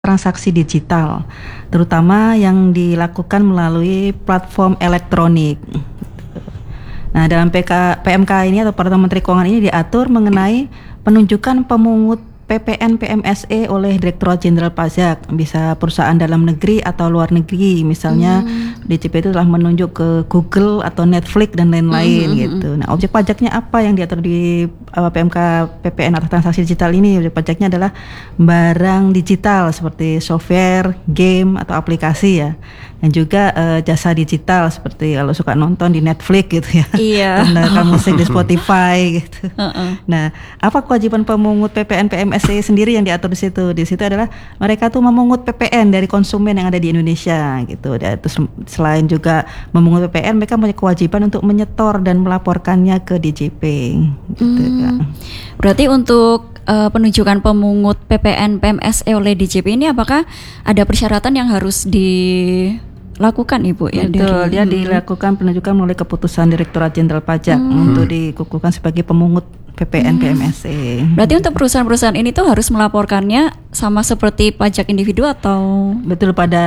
transaksi digital, terutama yang dilakukan melalui platform elektronik. Nah, dalam PMK ini atau Peraturan Menteri Keuangan ini diatur mengenai penunjukan pemungut PPN PMSE oleh Direktorat Jenderal Pajak, bisa perusahaan dalam negeri atau luar negeri. Misalnya DJP itu telah menunjuk ke Google atau Netflix dan lain-lain gitu. Nah, objek pajaknya apa yang diatur di PMK PPN atau transaksi digital ini? Objek pajaknya adalah barang digital seperti software, game atau aplikasi ya. Dan juga jasa digital seperti kalau suka nonton di Netflix gitu ya. Iya. Mendengarkan musik di Spotify gitu. Nah, apa kewajiban pemungut PPN PMSE sendiri yang diatur di situ? Di situ adalah mereka tuh memungut PPN dari konsumen yang ada di Indonesia gitu. Dan terus selain juga memungut PPN, mereka punya kewajiban untuk menyetor dan melaporkannya ke DJP gitu kan. Berarti untuk penunjukan pemungut PPN PMSE oleh DJP ini apakah ada persyaratan yang harus dilakukan Ibu ya? Betul, dia dilakukan penunjukan melalui keputusan Direktorat Jenderal Pajak untuk dikukuhkan sebagai pemungut PPN PMSE. Berarti untuk perusahaan-perusahaan ini tuh harus melaporkannya sama seperti pajak individu atau? Betul, pada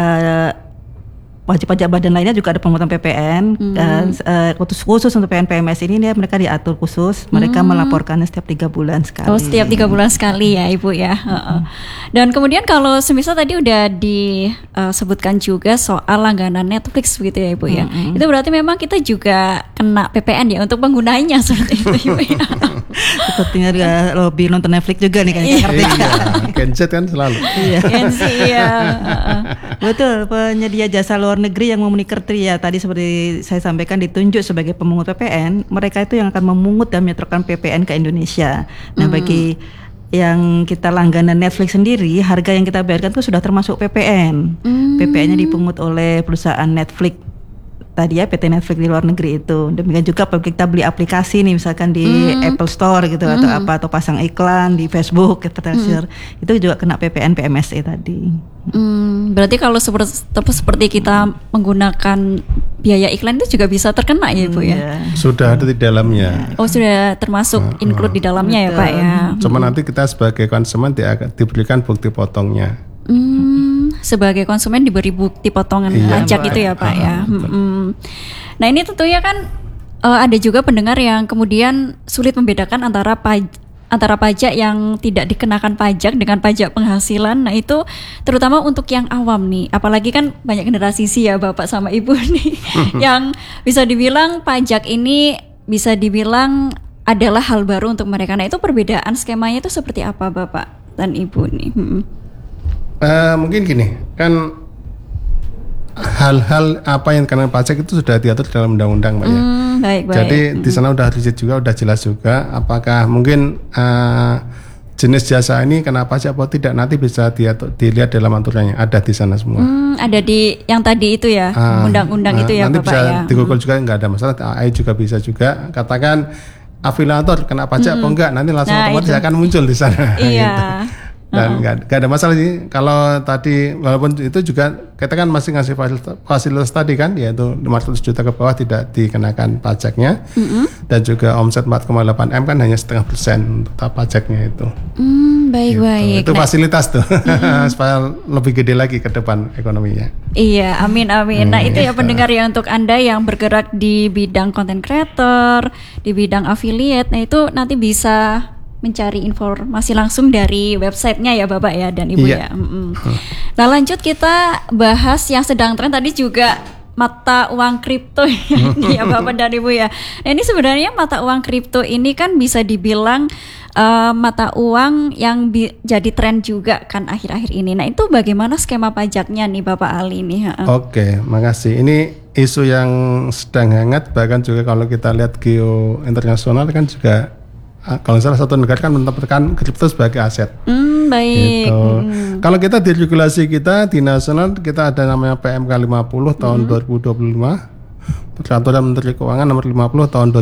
wajib pajak badan lainnya juga ada pemungutan PPN dan khusus untuk PPN PMS ini mereka diatur khusus, mereka melaporkannya setiap 3 bulan sekali. Oh, setiap 3 bulan sekali ya Ibu ya. Dan kemudian kalau semisal tadi udah disebutkan juga soal langganan Netflix gitu ya Ibu ya. Itu berarti memang kita juga kena PPN ya untuk penggunanya seperti itu Ibu ya. Sepertinya dia lobby nonton Netflix juga nih kayaknya. Iya, Genset kan selalu. Iya. Betul, penyedia jasa luar negeri yang memenuhi kriteria tadi seperti saya sampaikan ditunjuk sebagai pemungut PPN, mereka itu yang akan memungut dan menyetorkan PPN ke Indonesia. Nah, bagi yang kita langganan Netflix sendiri, harga yang kita bayarkan itu sudah termasuk PPN. PPN-nya dipungut oleh perusahaan Netflix tadi ya, PT Netflix di luar negeri itu. Demikian juga kalau kita beli aplikasi nih misalkan di Apple Store gitu atau pasang iklan di Facebook advertiser, itu juga kena PPN PMSE tadi. Berarti kalau seperti kita menggunakan biaya iklan itu juga bisa terkena ya Ibu ya? Sudah ada di dalamnya. Oh, sudah termasuk include di dalamnya ya Pak ya. Cuma nanti kita sebagai konsumen diberikan bukti potongnya. Sebagai konsumen diberi bukti potongan pajak itu ya Pak ya. Nah, ini tentunya kan ada juga pendengar yang kemudian sulit membedakan antara pajak yang tidak dikenakan pajak dengan pajak penghasilan. Nah, itu terutama untuk yang awam nih. Apalagi kan banyak generasi sih ya Bapak sama Ibu nih yang bisa dibilang pajak ini bisa dibilang adalah hal baru untuk mereka. Nah, itu perbedaan skemanya itu seperti apa Bapak dan Ibu nih? Mungkin gini, kan hal-hal apa yang kena pajak itu sudah diatur dalam undang-undang Mbak ya. Baik. Jadi di sana udah rigid juga, udah jelas juga apakah mungkin jenis jasa ini kena pajak atau tidak, nanti bisa dilihat dalam aturannya, ada di sana semua. Ada di yang tadi itu ya, undang-undang itu ya nanti Bapak bisa ya. di Google juga nggak ada masalah, AI juga bisa juga, katakan afiliator kena pajak apa enggak, nanti langsung otomatis akan muncul di sana. Iya. Gitu. Dan nggak ada masalah sih. Kalau tadi walaupun itu juga kita kan masih ngasih fasilitas tadi kan, yaitu 500 juta ke bawah tidak dikenakan pajaknya, dan juga omset 4,8 M kan hanya 0,5% untuk pajaknya itu. Baik. Itu fasilitas tuh supaya lebih gede lagi ke depan ekonominya. Iya, amin. Nah, itu ya pendengar ya, untuk Anda yang bergerak di bidang content creator, di bidang affiliate, nah itu nanti bisa mencari informasi langsung dari websitenya ya Bapak ya dan Ibu ya. Nah, lanjut kita bahas yang sedang tren tadi juga, mata uang kripto ya Bapak dan Ibu ya. Nah, ini sebenarnya mata uang kripto ini kan bisa dibilang mata uang yang jadi tren juga kan akhir-akhir ini. Nah, itu bagaimana skema pajaknya nih Bapak Ali nih? Oke, makasih. Ini isu yang sedang hangat, bahkan juga kalau kita lihat geo internasional kan juga, kalau salah satu negara kan menetapkan kripto sebagai aset. Baik. Gitu. Kalau kita di regulasi kita di nasional, kita ada namanya PMK 50 tahun 2025, Peraturan Menteri Keuangan nomor 50 tahun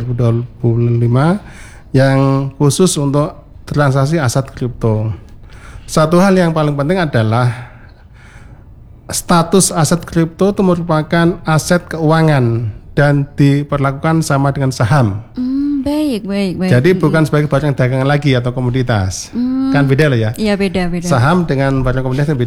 2025 yang khusus untuk transaksi aset kripto. Satu hal yang paling penting adalah status aset kripto itu merupakan aset keuangan dan diperlakukan sama dengan saham. Baik. Jadi bukan sebagai barang dagangan lagi atau komoditas. Kan beda loh ya. Iya, beda. Saham dengan barang komoditas kan beda.